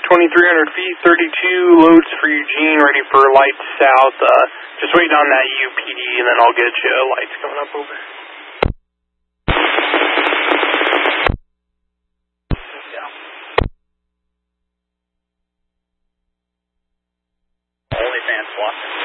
2,300 feet, 32 loads for Eugene, ready for lights south. Just waiting on that UPD, and then I'll get you lights coming up over. OnlyFans watching.